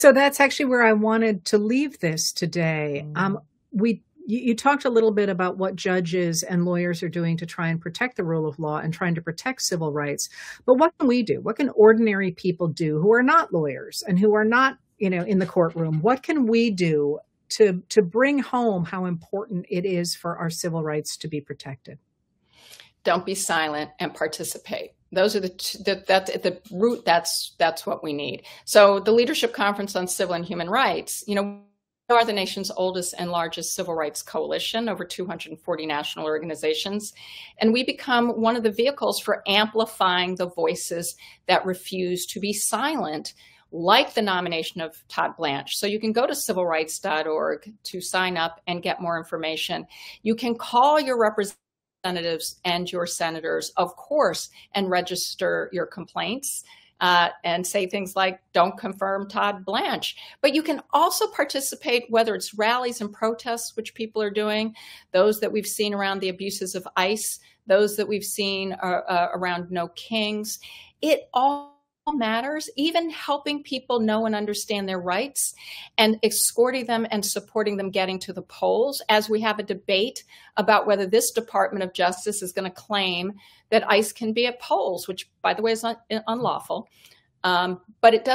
So that's actually where I wanted to leave this today. You talked a little bit about what judges and lawyers are doing to try and protect the rule of law and trying to protect civil rights. But what can we do? What can ordinary people do who are not lawyers and who are not, in the courtroom? What can we do to bring home how important it is for our civil rights to be protected? Don't be silent and participate. Those are at the root. That's what we need. So the Leadership Conference on Civil and Human Rights, we are the nation's oldest and largest civil rights coalition, over 240 national organizations. And we become one of the vehicles for amplifying the voices that refuse to be silent, like the nomination of Todd Blanche. So you can go to civilrights.org to sign up and get more information. You can call your representatives and your senators, of course, and register your complaints and say things like, don't confirm Todd Blanche. But you can also participate, whether it's rallies and protests, which people are doing, those that we've seen around the abuses of ICE, those that we've seen around No Kings. It all matters, even helping people know and understand their rights and escorting them and supporting them getting to the polls as we have a debate about whether this Department of Justice is going to claim that ICE can be at polls, which, by the way, is unlawful. But it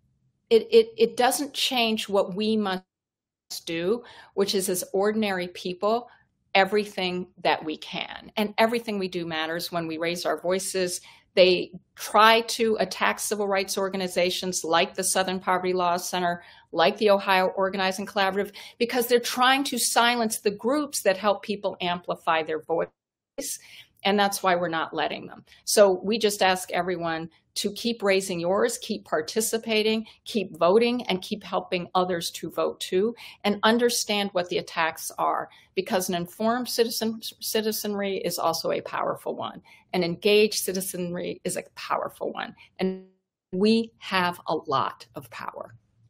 doesn't change what we must do, which is, as ordinary people, everything that we can. And everything we do matters when we raise our voices. They try to attack civil rights organizations like the Southern Poverty Law Center, like the Ohio Organizing Collaborative, because they're trying to silence the groups that help people amplify their voice. And that's why we're not letting them. So we just ask everyone to keep raising yours, keep participating, keep voting, and keep helping others to vote too, and understand what the attacks are, because an informed citizenry is also a powerful one. An engaged citizenry is a powerful one. And we have a lot of power.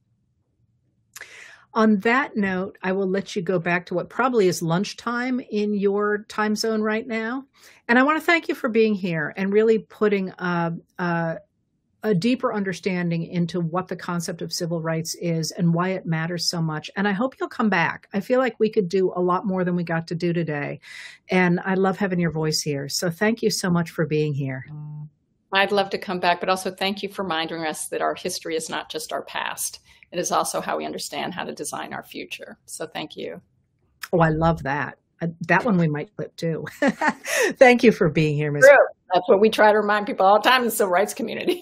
On that note, I will let you go back to what probably is lunchtime in your time zone right now. And I want to thank you for being here and really putting a deeper understanding into what the concept of civil rights is and why it matters so much. And I hope you'll come back. I feel like we could do a lot more than we got to do today. And I love having your voice here. So thank you so much for being here. I'd love to come back, but also thank you for reminding us that our history is not just our past. It is also how we understand how to design our future. So thank you. Oh, I love that. That one we might clip too. Thank you for being here, Ms. True. That's what we try to remind people all the time in the civil rights community.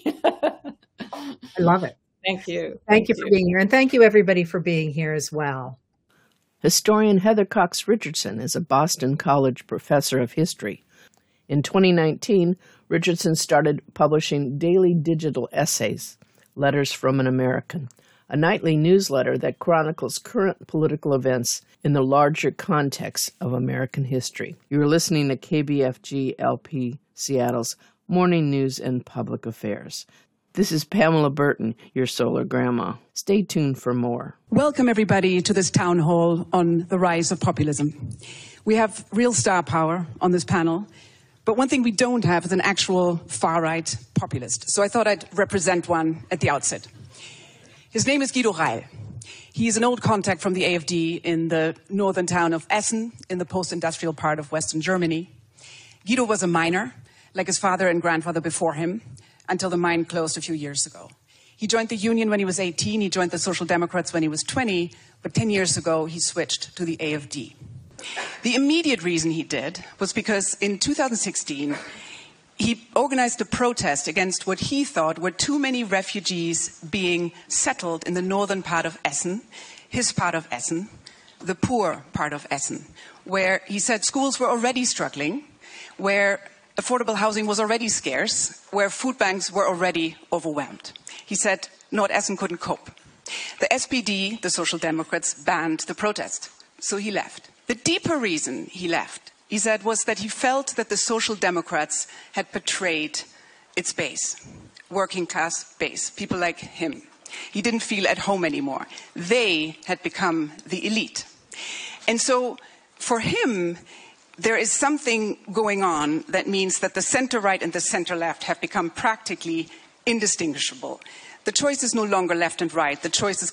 I love it. Thank you. Thank you for being here. And thank you, everybody, for being here as well. Historian Heather Cox Richardson is a Boston College professor of history. In 2019, Richardson started publishing daily digital essays, Letters from an American, a nightly newsletter that chronicles current political events in the larger context of American history. You're listening to KBFG LP Seattle's Morning News and Public Affairs. This is Pamela Burton, your solar grandma. Stay tuned for more. Welcome, everybody, to this town hall on the rise of populism. We have real star power on this panel, but one thing we don't have is an actual far-right populist. So I thought I'd represent one at the outset. His name is Guido Reil. He is an old contact from the AfD in the northern town of Essen, in the post-industrial part of Western Germany. Guido was a miner, like his father and grandfather before him, until the mine closed a few years ago. He joined the union when he was 18, he joined the Social Democrats when he was 20, but 10 years ago he switched to the AfD. The immediate reason he did was because in 2016, he organized a protest against what he thought were too many refugees being settled in the northern part of Essen, his part of Essen, the poor part of Essen, where he said schools were already struggling, where affordable housing was already scarce, where food banks were already overwhelmed. He said North Essen couldn't cope. The SPD, the Social Democrats, banned the protest, so he left. The deeper reason he left, he said, was that he felt that the Social Democrats had betrayed its base, working class base, people like him. He didn't feel at home anymore. They had become the elite. And so for him, there is something going on that means that the center-right and the center-left have become practically indistinguishable. The choice is no longer left and right. The choice is